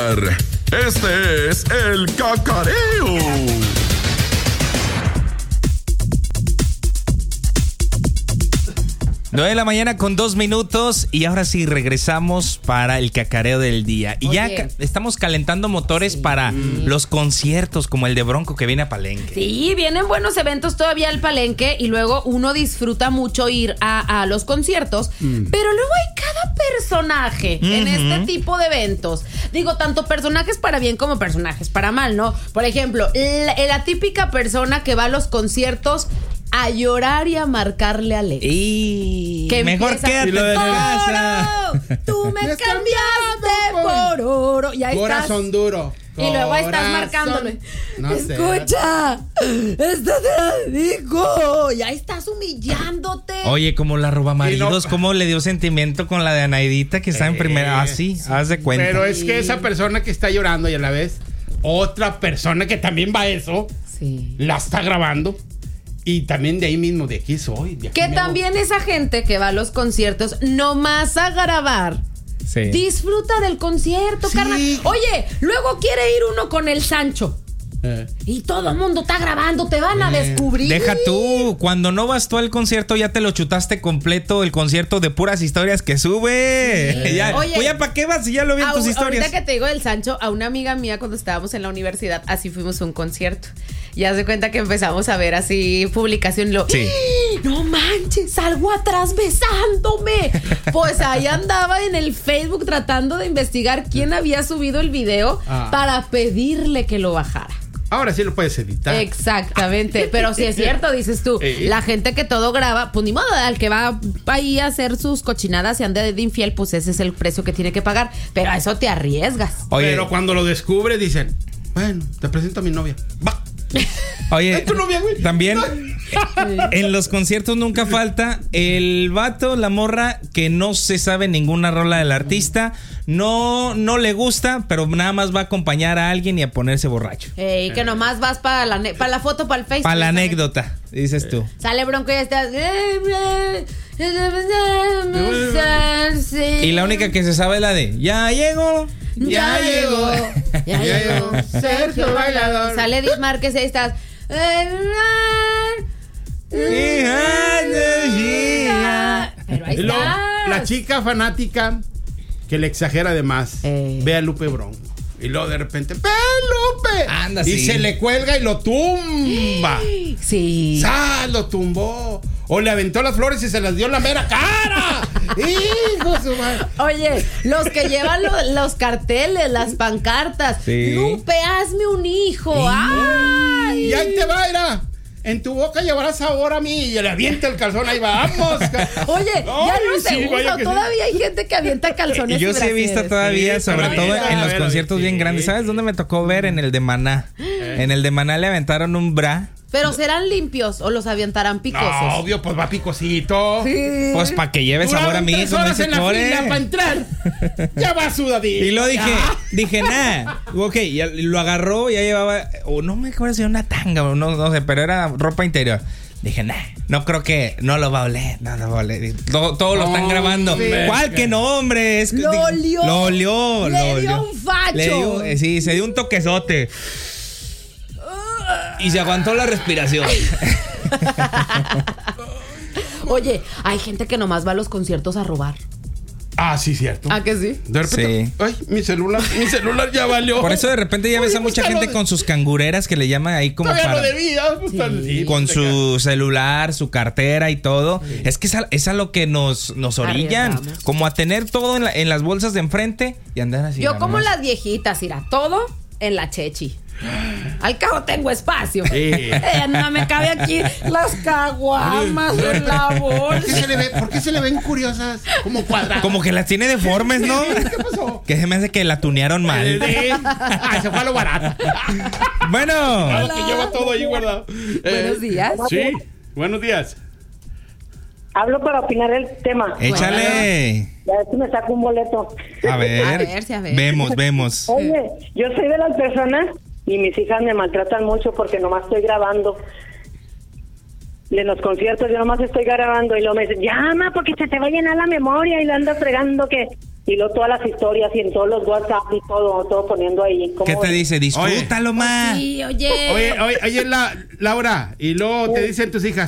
escuchar. Este es el Cacareo. 9:02 y ahora sí regresamos para el cacareo del día. Y ya estamos calentando motores para los conciertos como el de Bronco que viene a Palenque. Sí, vienen buenos eventos todavía al Palenque y luego uno disfruta mucho ir a los conciertos, pero luego hay cada personaje en este tipo de eventos. Digo, tanto personajes para bien como personajes para mal, ¿no? Por ejemplo, la típica persona que va a los conciertos a llorar y a marcarle a Alex. Y que mejor quédate en casa. Tú me cambiaste por oro. Y ahí corazón estás. duro. Y luego estás marcándole. No escucha, esto te lo digo. Y ahí estás humillándote. Oye, como la robamaridos, cómo le dio sentimiento con la de Anaidita que está en primera. Así, haz de cuenta. Pero es que esa persona que está llorando y a la vez otra persona que también va a eso, la está grabando. Y también de ahí mismo, de aquí soy. De aquí que también esa gente que va a los conciertos nomás a grabar. Sí. Disfruta del concierto, carnal. Oye, luego quiere ir uno con el Sancho. Y todo el mundo está grabando, te van a descubrir. Deja tú, cuando no vas tú al concierto ya te lo chutaste completo, el concierto de puras historias que sube. Ya, oye, ¿para qué vas si ya lo vi en tus historias? Ahorita que te digo del Sancho, a una amiga mía cuando estábamos en la universidad, así fuimos a un concierto. Y haz de cuenta que empezamos a ver así publicación. No manches, salgo atrás besándome. Pues ahí andaba en el Facebook tratando de investigar quién había subido el video para pedirle que lo bajara. Ahora sí lo puedes editar. Exactamente, pero si es cierto, dices tú, la gente que todo graba, pues ni modo, al que va ahí a hacer sus cochinadas y anda de infiel, pues ese es el precio que tiene que pagar, pero a eso te arriesgas. Oye, pero cuando lo descubre dicen, bueno, te presento a mi novia. Va. Oye, ¿es tu novia, güey? También en los conciertos nunca falta el vato, la morra que no se sabe ninguna rola del artista, no le gusta, pero nada más va a acompañar a alguien y a ponerse borracho. Y que nomás vas para la foto, para el Facebook. Para la anécdota, dices tú. Sale Bronco y estás. Y la única que se sabe es la de Ya llegó. Ya llegó Sergio Bailador. Sale Edith Márquez y ahí estás. Pero ahí está. La chica fanática que le exagera de más ve a Lupe Bronco. Y luego de repente, ¡ve Lupe! Anda, y se le cuelga y lo tumba. Sí. ¡Sal! Lo tumbó. O le aventó las flores y se las dio en la mera cara. ¡Hijo de su madre! Oye, los que llevan los carteles, las pancartas. Lupe, hazme un hijo. ¡Ay! Y ahí te va, era. En tu boca llevarás sabor a mí. Y le avienta el calzón, ahí vamos. Oye, ya no sé, todavía hay gente que avienta calzones. Yo sí he visto todavía, sobre todo en los conciertos bien grandes. ¿Sabes dónde me tocó ver? En el de Maná. En el de Maná le aventaron un bra. ¿Pero serán limpios o los aventarán picosos? No, obvio, pues va picosito. Sí. Pues para que lleve sabor a mí. 3 horas en la fila para entrar. Ya va sudadito. Y luego dije, ok, ya lo agarró, ya llevaba, no me acuerdo si era una tanga, no sé, pero era ropa interior. Dije, no creo que, no lo va a oler, no lo va a oler. Todo lo están grabando. ¿Cuál que no, hombre? Lo olió. Le dio un facho. Sí, se dio un toquezote. Y se aguantó la respiración. Oye, hay gente que nomás va a los conciertos a robar. Ah, sí, cierto. ¿Ah, que sí? De repente, ay, mi celular ya valió. Por eso de repente ya ves a mucha gente con sus cangureras que le llaman ahí como todavía para... lo debía. Sí, con su celular, su cartera y todo. Sí. Es que es a lo que nos orillan. Como a tener todo en las bolsas de enfrente y andar así. Yo como las viejitas, mira, todo en la chechi. Al cabo tengo espacio. No me cabe aquí las caguamas en la bolsa. ¿Por qué se le ven curiosas? Como cuadradas. Como que las tiene deformes, ¿no? ¿Qué pasó? Que se me hace que la tunearon mal. Se fue a lo barato. Bueno. Que lleva todo ahí guardado. Buenos días. Sí, buenos días. Hablo para opinar el tema. Échale. Ya ver si me saco un boleto. A ver. Vemos. Oye, yo soy de las personas y mis hijas me maltratan mucho porque nomás estoy grabando. En los conciertos yo nomás estoy grabando y luego me dicen, llama porque se te va a llenar la memoria y lo ando fregando que Y luego todas las historias y en todos los WhatsApp y todo poniendo ahí. ¿Qué te dice? Disfrútalo más. Sí, oye. Oye, Laura, y luego te dicen tus hijas,